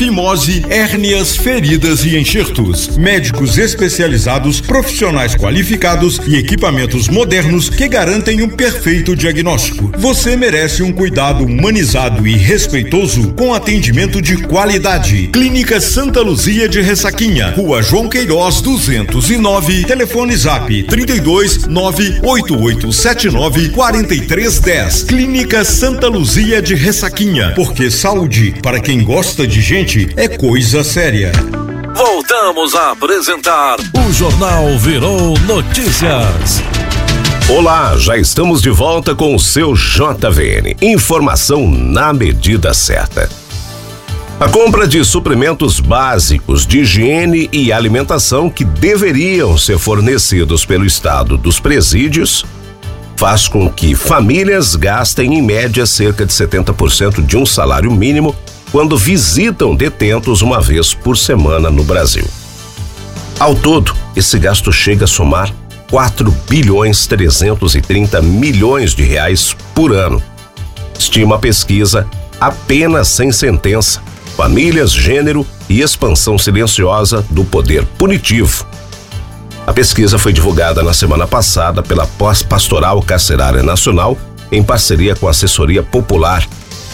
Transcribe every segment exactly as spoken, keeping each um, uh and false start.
fimose, hérnias, feridas e enxertos. Médicos especializados, profissionais qualificados e equipamentos modernos que garantem um perfeito diagnóstico. Você merece um cuidado humanizado e respeitoso com atendimento de qualidade. Clínica Santa Luzia de Ressaquinha, Rua João Queiroz duzentos e nove, telefone zap trinta e dois, nove oito oito sete nove, quatro três um zero. Clínica Santa Luzia de Ressaquinha, porque saúde para quem gosta de gente é coisa séria. Voltamos a apresentar o Jornal Virou Notícias. Olá, já estamos de volta com o seu J V N. Informação na medida certa. A compra de suprimentos básicos de higiene e alimentação que deveriam ser fornecidos pelo Estado dos presídios faz com que famílias gastem em média cerca de setenta por cento de um salário mínimo quando visitam detentos uma vez por semana no Brasil. Ao todo, esse gasto chega a somar quatro bilhões trezentos e trinta milhões de reais por ano. Estima a pesquisa Apenas Sem Sentença, Famílias, Gênero e Expansão Silenciosa do Poder Punitivo. A pesquisa foi divulgada na semana passada pela Pós-Pastoral Carcerária Nacional em parceria com a Assessoria Popular.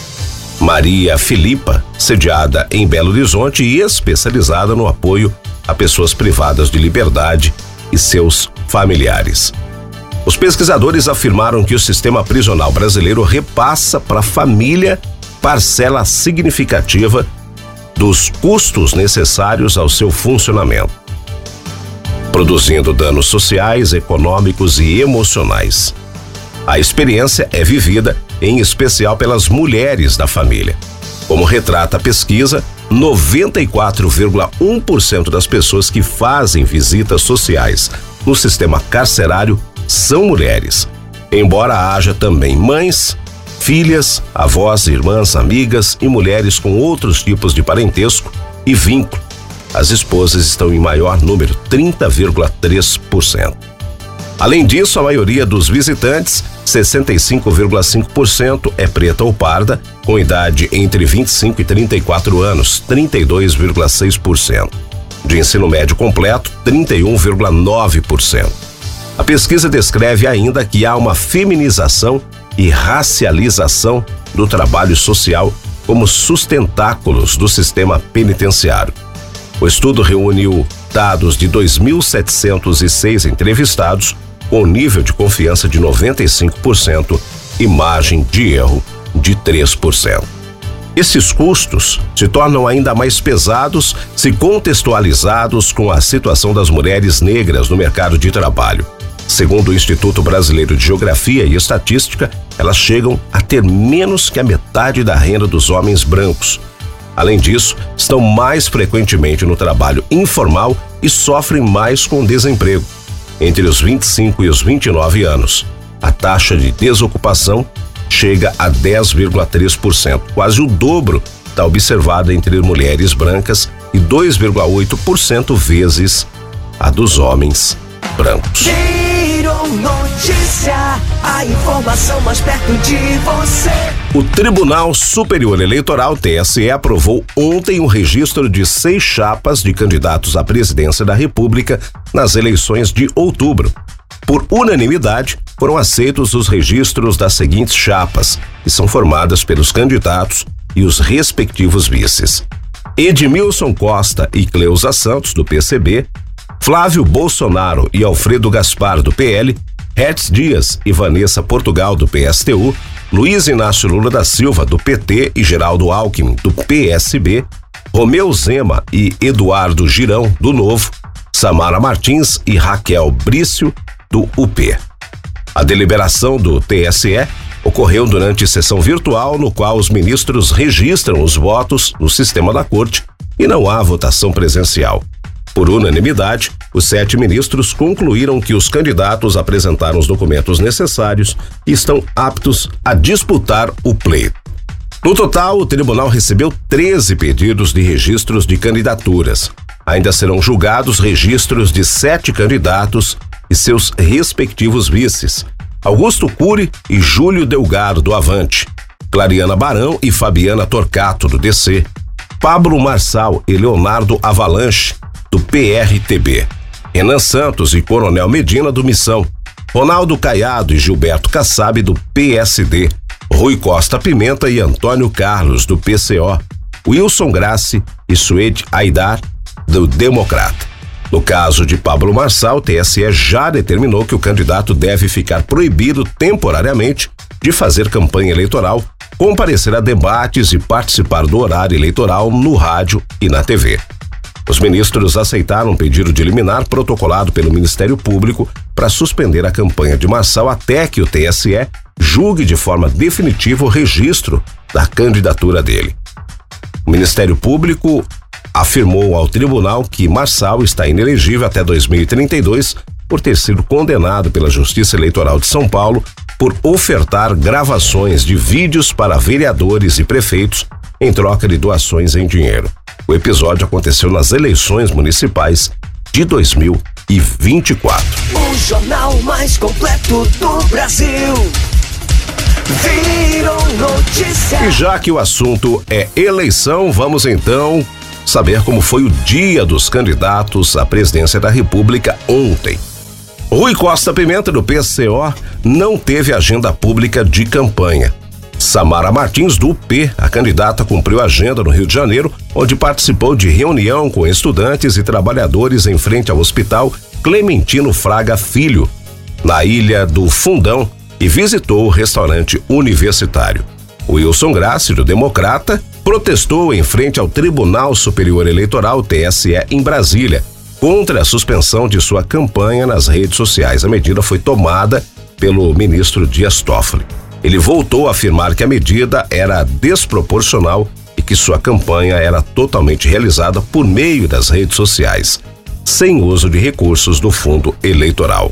Maria Filipa, sediada em Belo Horizonte e especializada no apoio a pessoas privadas de liberdade e seus familiares. Os pesquisadores afirmaram que o sistema prisional brasileiro repassa para a família parcela significativa dos custos necessários ao seu funcionamento, produzindo danos sociais, econômicos e emocionais. A experiência é vivida em especial pelas mulheres da família. Como retrata a pesquisa, noventa e quatro vírgula um por cento das pessoas que fazem visitas sociais no sistema carcerário são mulheres, embora haja também mães, filhas, avós, irmãs, amigas e mulheres com outros tipos de parentesco e vínculo. As esposas estão em maior número, trinta vírgula três por cento. Além disso, a maioria dos visitantes, sessenta e cinco vírgula cinco por cento, é preta ou parda, com idade entre vinte e cinco e trinta e quatro anos, trinta e dois vírgula seis por cento. De ensino médio completo, trinta e um vírgula nove por cento. A pesquisa descreve ainda que há uma feminização e racialização do trabalho social como sustentáculos do sistema penitenciário. O estudo reuniu dados de dois mil setecentos e seis entrevistados com nível de confiança de noventa e cinco por cento e margem de erro de três por cento. Esses custos se tornam ainda mais pesados se contextualizados com a situação das mulheres negras no mercado de trabalho. Segundo o Instituto Brasileiro de Geografia e Estatística, elas chegam a ter menos que a metade da renda dos homens brancos. Além disso, estão mais frequentemente no trabalho informal e sofrem mais com desemprego. Entre os vinte e cinco e os vinte e nove anos, a taxa de desocupação chega a dez vírgula três por cento, quase o dobro da observada entre mulheres brancas e dois vírgula oito por cento vezes a dos homens brancos. Notícia, a informação mais perto de você. O Tribunal Superior Eleitoral, T S E, aprovou ontem o registro de seis chapas de candidatos à presidência da República nas eleições de outubro. Por unanimidade, foram aceitos os registros das seguintes chapas, que são formadas pelos candidatos e os respectivos vices: Edmilson Costa e Cleusa Santos, do P C B, Flávio Bolsonaro e Alfredo Gaspar, do P L, Hertz Dias e Vanessa Portugal, do P S T U, Luiz Inácio Lula da Silva, do P T, e Geraldo Alckmin, do P S B, Romeu Zema e Eduardo Girão, do Novo, Samara Martins e Raquel Brício, do U P. A deliberação do T S E ocorreu durante sessão virtual, no qual os ministros registram os votos no sistema da corte e não há votação presencial. Por unanimidade, os sete ministros concluíram que os candidatos apresentaram os documentos necessários e estão aptos a disputar o pleito. No total, o tribunal recebeu treze pedidos de registros de candidaturas. Ainda serão julgados registros de sete candidatos e seus respectivos vices: Augusto Cury e Júlio Delgado, do Avante, Clariana Barão e Fabiana Torcato, do D C, Pablo Marçal e Leonardo Avalanche, do P R T B, Renan Santos e Coronel Medina, do Missão, Ronaldo Caiado e Gilberto Kassab, do P S D, Rui Costa Pimenta e Antônio Carlos, do P C O, Wilson Grassi e Suede Aidar, do Democrata. No caso de Pablo Marçal, o T S E já determinou que o candidato deve ficar proibido temporariamente de fazer campanha eleitoral, comparecer a debates e participar do horário eleitoral no rádio e na T V. Os ministros aceitaram um pedido de liminar protocolado pelo Ministério Público para suspender a campanha de Marçal até que o T S E julgue de forma definitiva o registro da candidatura dele. O Ministério Público afirmou ao tribunal que Marçal está inelegível até dois mil e trinta e dois por ter sido condenado pela Justiça Eleitoral de São Paulo por ofertar gravações de vídeos para vereadores e prefeitos em troca de doações em dinheiro. O episódio aconteceu nas eleições municipais de dois mil e vinte e quatro. O jornal mais completo do Brasil. Virou notícia. E já que o assunto é eleição, vamos então saber como foi o dia dos candidatos à presidência da República ontem. Rui Costa Pimenta, do P C O, não teve agenda pública de campanha. Samara Martins, do U P, a candidata, cumpriu a agenda no Rio de Janeiro, onde participou de reunião com estudantes e trabalhadores em frente ao Hospital Clementino Fraga Filho, na Ilha do Fundão, e visitou o restaurante universitário. Wilson Grassi, do Democrata, protestou em frente ao Tribunal Superior Eleitoral, T S E, em Brasília, contra a suspensão de sua campanha nas redes sociais. A medida foi tomada pelo ministro Dias Toffoli. Ele voltou a afirmar que a medida era desproporcional e que sua campanha era totalmente realizada por meio das redes sociais, sem uso de recursos do fundo eleitoral.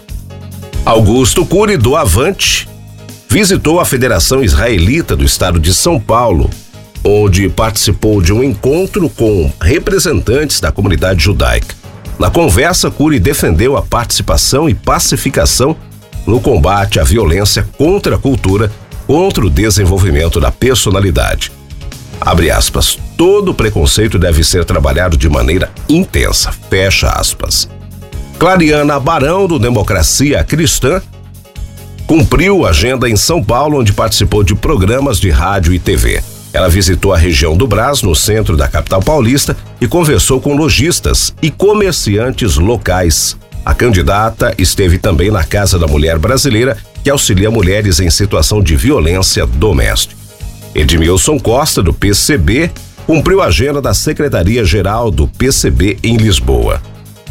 Augusto Cury, do Avante, visitou a Federação Israelita do Estado de São Paulo, onde participou de um encontro com representantes da comunidade judaica. Na conversa, Cury defendeu a participação e pacificação no combate à violência contra a cultura, contra o desenvolvimento da personalidade. Abre aspas, todo preconceito deve ser trabalhado de maneira intensa, fecha aspas. Clariana Barão, do Democracia Cristã, cumpriu a agenda em São Paulo, onde participou de programas de rádio e T V. Ela visitou a região do Brás, no centro da capital paulista, e conversou com lojistas e comerciantes locais. A candidata esteve também na Casa da Mulher Brasileira, que auxilia mulheres em situação de violência doméstica. Edmilson Costa, do P C B, cumpriu a agenda da Secretaria-Geral do P C B em Lisboa.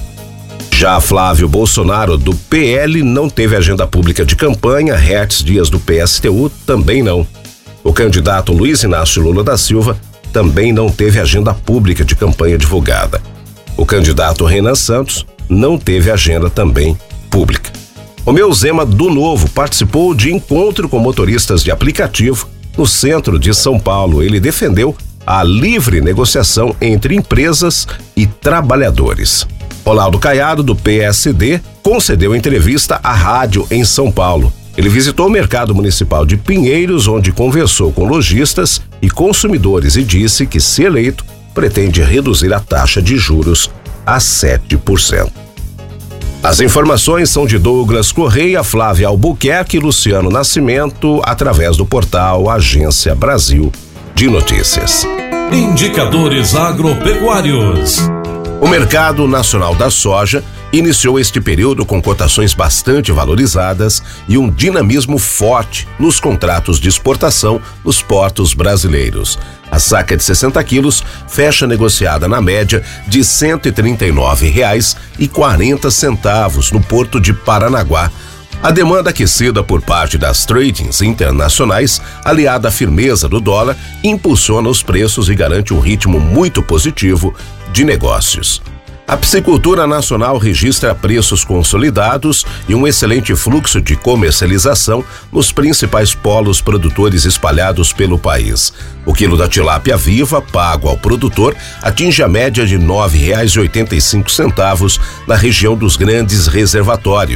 Já Flávio Bolsonaro, do P L, não teve agenda pública de campanha. Hertz Dias, do P S T U, também não. O candidato Luiz Inácio Lula da Silva também não teve agenda pública de campanha divulgada. O candidato Renan Santos não teve agenda também pública. Romeu Zema, do Novo, participou de encontro com motoristas de aplicativo no centro de São Paulo. Ele defendeu a livre negociação entre empresas e trabalhadores. Ronaldo Caiado, do P S D, concedeu entrevista à rádio em São Paulo. Ele visitou o mercado municipal de Pinheiros, onde conversou com lojistas e consumidores e disse que, se eleito, pretende reduzir a taxa de juros a sete por cento. As informações são de Douglas Correia, Flávia Albuquerque e Luciano Nascimento, através do portal Agência Brasil de Notícias. Indicadores agropecuários. O mercado nacional da soja iniciou este período com cotações bastante valorizadas e um dinamismo forte nos contratos de exportação nos portos brasileiros. A saca de sessenta quilos fecha negociada na média de cento e trinta e nove reais e quarenta centavos no porto de Paranaguá. A demanda aquecida por parte das tradings internacionais, aliada à firmeza do dólar, impulsiona os preços e garante um ritmo muito positivo de negócios. A piscicultura nacional registra preços consolidados e um excelente fluxo de comercialização nos principais polos produtores espalhados pelo país. O quilo da tilápia viva, pago ao produtor, atinge a média de nove reais e oitenta e cinco centavos na região dos grandes reservatórios,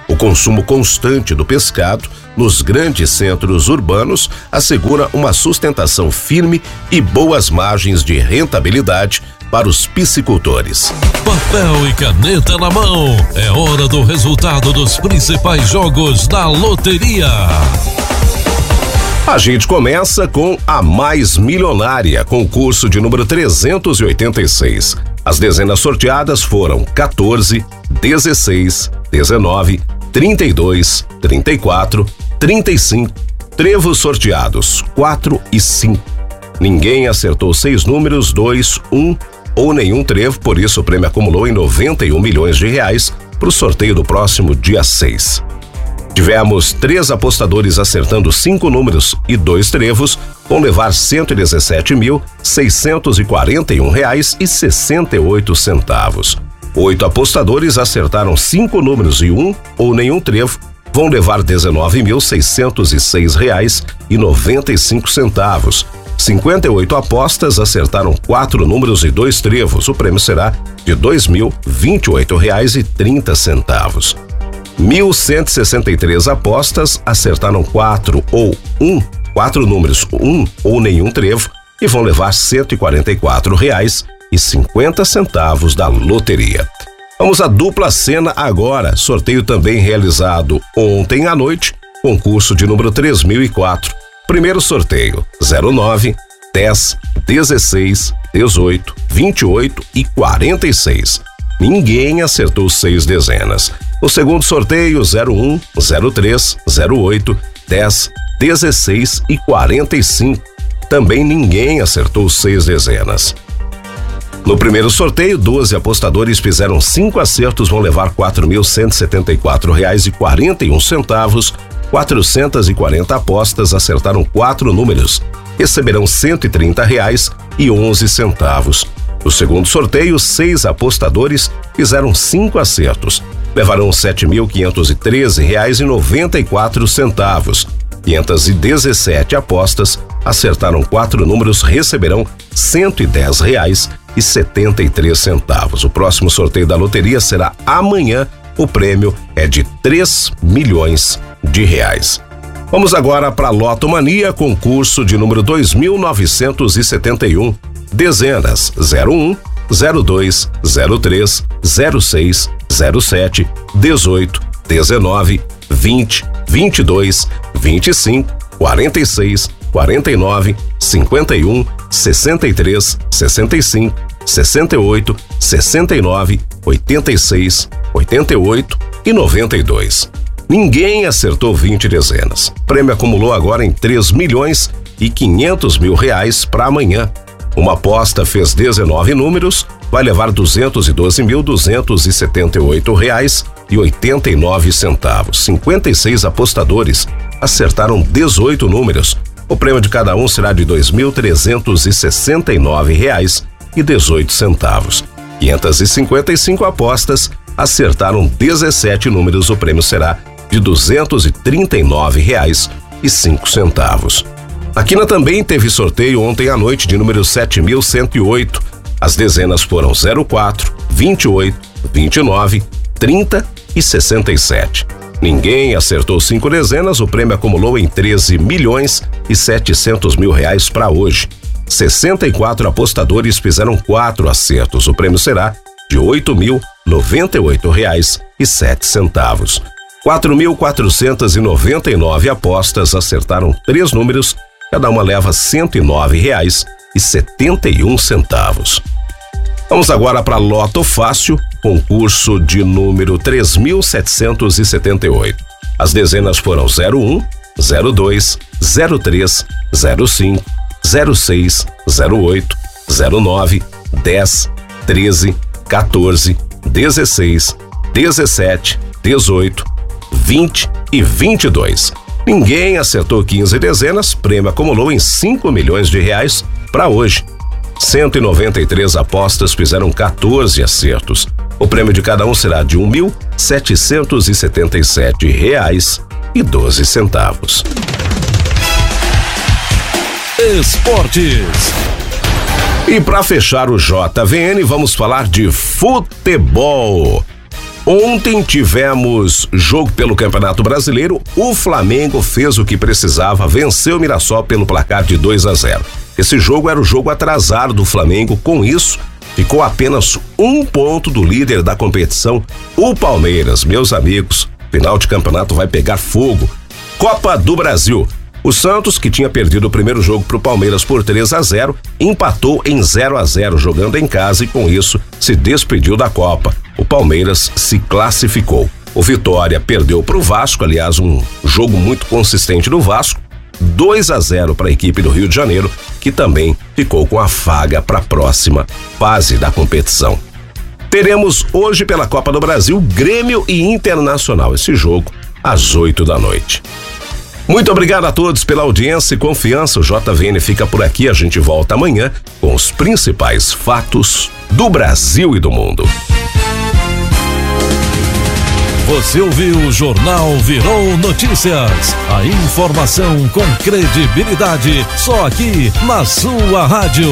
O consumo constante do pescado nos grandes centros urbanos assegura uma sustentação firme e boas margens de rentabilidade para os piscicultores. Papel e caneta na mão, é hora do resultado dos principais jogos da loteria. A gente começa com a Mais Milionária, concurso de número trezentos e oitenta e seis. As dezenas sorteadas foram quatorze, dezesseis, dezenove, trinta e dois, trinta e quatro, trinta e cinco. Trevos sorteados quatro e cinco. Ninguém acertou seis números, dois, um ou nenhum trevo, por isso o prêmio acumulou em noventa e um milhões de reais para o sorteio do próximo dia seis. Tivemos três apostadores acertando cinco números e dois trevos, vão levar cento e dezessete mil, seiscentos e quarenta e um reais e sessenta e oito centavos. Oito apostadores acertaram cinco números e um ou nenhum trevo, vão levar dezenove mil, seiscentos e seis reais e noventa e cinco centavos. cinquenta e oito apostas acertaram quatro números e dois trevos. O prêmio será de dois mil, vinte e oito reais e trinta centavos. mil cento e sessenta e três apostas acertaram quatro ou um, quatro números, um ou nenhum trevo e vão levar cento e quarenta e quatro reais e cinquenta centavos da loteria. Vamos à dupla cena agora. Sorteio também realizado ontem à noite, concurso de número três mil e quatro. Primeiro sorteio: zero nove, dez, dezesseis, dezoito, vinte e oito e quarenta e seis. Ninguém acertou seis dezenas. O segundo sorteio: zero um, zero três, zero oito, dez, dezesseis e quarenta e cinco. Também ninguém acertou seis dezenas. No primeiro sorteio, doze apostadores fizeram cinco acertos, vão levar quatro mil cento e setenta e quatro reais e quarenta e um centavos. quatrocentas e quarenta apostas acertaram quatro números, receberão cento e trinta reais e onze centavos. No segundo sorteio, seis apostadores fizeram cinco acertos, levarão sete mil quinhentos e treze reais e noventa e quatro centavos. quinhentas e dezessete apostas acertaram quatro números, receberão cento e dez reais e setenta e três centavos. O próximo sorteio da loteria será amanhã. O prêmio é de três milhões de reais. Vamos agora para a Lotomania, concurso de número dois mil novecentos e setenta e um. Dezenas: zero um, zero dois, zero três, zero seis, zero sete, dezoito, dezenove, vinte, vinte e dois, vinte e cinco, quarenta e seis, quarenta e nove, cinquenta e um, sessenta e três, sessenta e cinco, sessenta e oito, sessenta e nove, oitenta e seis, oitenta e oito e noventa e dois. Ninguém acertou vinte dezenas. O prêmio acumulou agora em três milhões e quinhentos mil reais para amanhã. Uma aposta fez dezenove números, vai levar duzentos e doze mil, duzentos e setenta e oito reais e oitenta e nove centavos. cinquenta e seis apostadores acertaram dezoito números. O prêmio de cada um será de dois mil trezentos e sessenta e nove reais e dezoito centavos. quinhentas e cinquenta e cinco apostas acertaram dezessete números. O prêmio será de duzentos e trinta e nove reais e cinco centavos. A Quina também teve sorteio ontem à noite de número sete mil cento e oito. As dezenas foram zero quatro, vinte e oito, vinte e nove, trinta e sessenta e sete. Ninguém acertou cinco dezenas. O prêmio acumulou em treze milhões e setecentos mil reais para hoje. sessenta e quatro apostadores fizeram quatro acertos. O prêmio será de oito mil noventa e oito reais e sete centavos. quatro mil quatrocentas e noventa e nove apostas acertaram três números. Cada uma leva cento e nove reais e setenta e um centavos. Vamos agora para Loto Fácil, concurso de número três mil setecentos e setenta e oito. As dezenas foram zero um, zero dois, zero três, zero cinco, zero seis, zero oito, zero nove, dez, treze, quatorze, dezesseis, dezessete, dezoito, vinte e vinte e dois. Ninguém acertou quinze dezenas. Prêmio acumulou em cinco milhões de reais para hoje. cento e noventa e três apostas fizeram quatorze acertos. O prêmio de cada um será de um mil setecentos e setenta e sete reais e doze centavos. Esportes. E para fechar o J V N, vamos falar de futebol. Ontem tivemos jogo pelo Campeonato Brasileiro. O Flamengo fez o que precisava, venceu o Mirassol pelo placar de dois a zero. Esse jogo era o jogo atrasado do Flamengo. Com isso, ficou apenas um ponto do líder da competição, o Palmeiras. Meus amigos, final de campeonato vai pegar fogo. Copa do Brasil. O Santos, que tinha perdido o primeiro jogo para o Palmeiras por três a zero, empatou em zero a zero jogando em casa e com isso se despediu da Copa. O Palmeiras se classificou. O Vitória perdeu para o Vasco, aliás, um jogo muito consistente do Vasco, dois a zero para a equipe do Rio de Janeiro, que também ficou com a vaga para a próxima fase da competição. Teremos hoje pela Copa do Brasil Grêmio e Internacional, esse jogo às oito da noite. Muito obrigado a todos pela audiência e confiança. O J V N fica por aqui. A gente volta amanhã com os principais fatos do Brasil e do mundo. Você ouviu o Jornal Virou Notícias. A informação com credibilidade só aqui na sua rádio.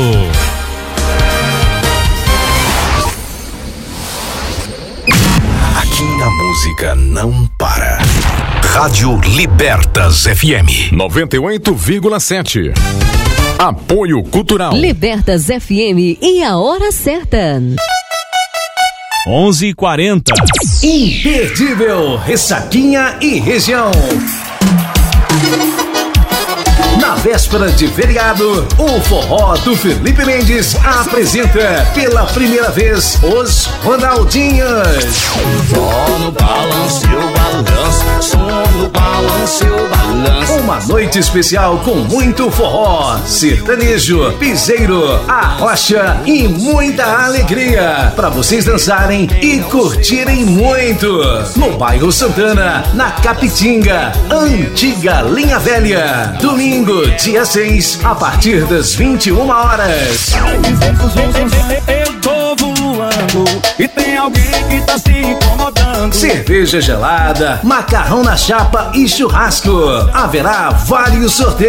Aqui a música não para. Rádio Libertas F M noventa e oito vírgula sete. Apoio Cultural. Libertas F M e a hora certa. onze e quarenta. Imperdível, Ressaquinha e Região. Na véspera de feriado, o Forró do Felipe Mendes apresenta pela primeira vez os Ronaldinhos. Só no balanço, eu balanço, só no balanço, eu balanço. Uma noite especial com muito forró, sertanejo, piseiro, arrocha e muita alegria para vocês dançarem e curtirem muito. No bairro Santana, na Capitinga, antiga Linha Velha. Domingo, dia seis, a partir das vinte e uma horas. Eu tô voando e tem alguém que tá se incomodando. Cerveja gelada, macarrão na chapa e churrasco. Haverá vários sorteios.